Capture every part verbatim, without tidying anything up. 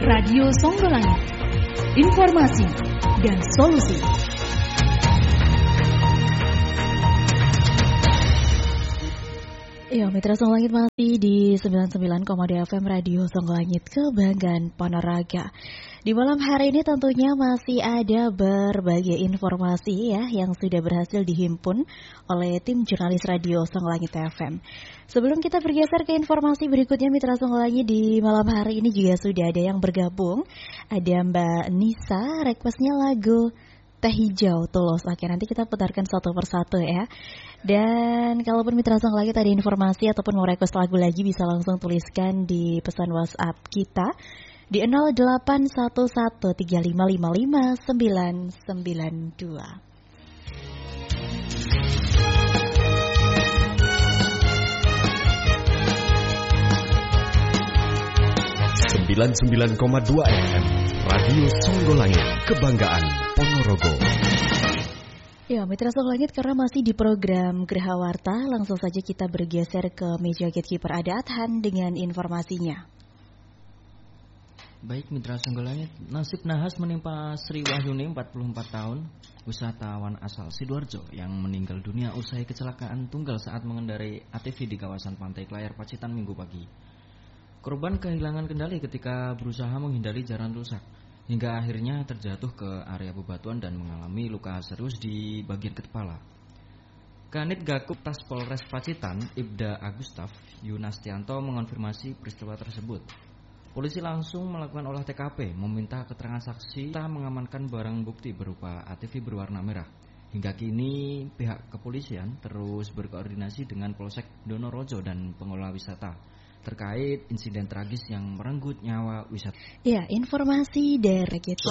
Radio Songgolangit. Informasi dan solusi. Ya, Mitra Songgolangit masih di sembilan puluh sembilan koma dua F M Radio Songgolangit, kebanggaan Ponorogo. Di malam hari ini tentunya masih ada berbagai informasi ya yang sudah berhasil dihimpun oleh tim jurnalis Radio Songgolangit F M. Sebelum kita bergeser ke informasi berikutnya, Mitra Songgolangit, di malam hari ini juga sudah ada yang bergabung. Ada Mbak Nisa, requestnya lagu Teh Hijau Tulus. Oke, nanti kita putarkan satu persatu ya. Dan kalaupun Mitra Songgolangit ada informasi ataupun mau request lagu lagi, bisa langsung tuliskan di pesan WhatsApp kita di nol delapan satu satu tiga lima lima lima sembilan sembilan dua. sembilan puluh sembilan koma dua F M Radio Songgolangit, kebanggaan Ponorogo. Ya, Mitra Songgolangit, karena masih di program Geraha Warta, langsung saja kita bergeser ke meja gatekeeper Ada Adhan dengan informasinya. Baik, Mitra Songgolangit, nasib nahas menimpa Sri Wahyuni, empat puluh empat tahun, wisatawan asal Sidoarjo yang meninggal dunia usai kecelakaan tunggal saat mengendarai A T V di kawasan Pantai Klayar, Pacitan Minggu pagi. Korban kehilangan kendali ketika berusaha menghindari jalan rusak, hingga akhirnya terjatuh ke area bebatuan dan mengalami luka serius di bagian kepala. Kanit Gakup Tas Polres Pacitan, Ibda Agustaf Yunastianto mengonfirmasi peristiwa tersebut. Polisi langsung melakukan olah T K P, meminta keterangan saksi, serta mengamankan barang bukti berupa A T V berwarna merah. Hingga kini pihak kepolisian terus berkoordinasi dengan Polsek Donorojo dan pengelola wisata terkait insiden tragis yang merenggut nyawa wisata. Ya, informasi dari kita.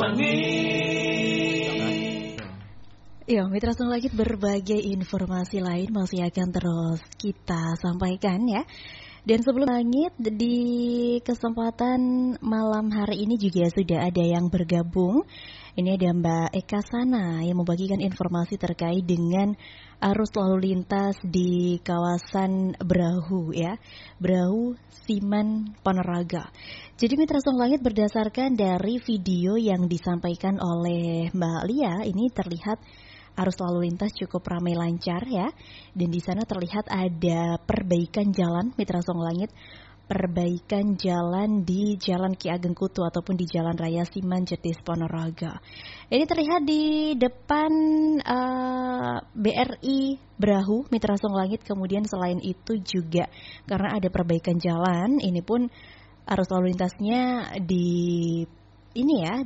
Ya, Mitra Songgolangit, berbagai informasi lain masih akan terus kita sampaikan ya. Dan sebelum langit, di kesempatan malam hari ini juga sudah ada yang bergabung. Ini ada Mbak Eka Sana yang membagikan informasi terkait dengan arus lalu lintas di kawasan Brahu ya, Brahu Siman Ponorogo. Jadi Mitra Songgolangit, berdasarkan dari video yang disampaikan oleh Mbak Lia, ini terlihat arus lalu lintas cukup ramai lancar ya. Dan di sana terlihat ada perbaikan jalan, Mitra Songgolangit, perbaikan jalan di Jalan Ki Ageng Kutu ataupun di Jalan Raya Siman Jetis Ponorogo. Ini terlihat di depan uh, B R I Brahu, Mitra Songgolangit. Kemudian selain itu juga karena ada perbaikan jalan, ini pun arus lalu lintasnya di ini ya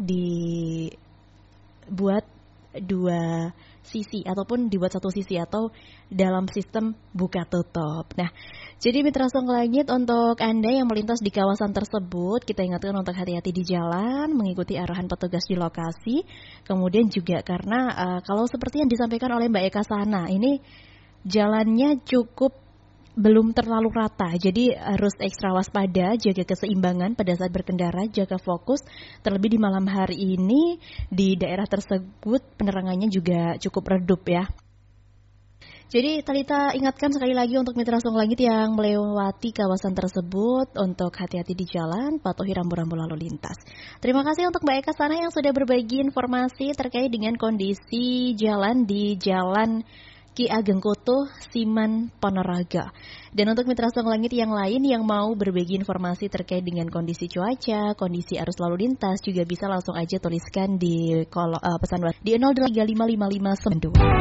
dibuat dua sisi ataupun dibuat satu sisi atau dalam sistem buka tutup. Nah, jadi Mitra Songgolangit, untuk Anda yang melintas di kawasan tersebut, kita ingatkan untuk hati-hati di jalan, mengikuti arahan petugas di lokasi. Kemudian juga karena uh, kalau seperti yang disampaikan oleh Mbak Eka Sana, ini jalannya cukup belum terlalu rata, jadi harus ekstra waspada, jaga keseimbangan pada saat berkendara, jaga fokus. Terlebih di malam hari ini di daerah tersebut penerangannya juga cukup redup ya. Jadi Talita ingatkan sekali lagi untuk Mitra Songgolangit yang melewati kawasan tersebut untuk hati-hati di jalan, patuhi rambu-rambu lalu lintas. Terima kasih untuk Mbak Eka Sana yang sudah berbagi informasi terkait dengan kondisi jalan di Jalan Ki Ageng Kutu, Siman Ponorogo. Dan untuk Mitra Songgolangit yang lain yang mau berbagi informasi terkait dengan kondisi cuaca, kondisi arus lalu lintas, juga bisa langsung aja tuliskan di kolom uh, pesan WhatsApp di nol delapan tiga lima lima lima sembilan dua.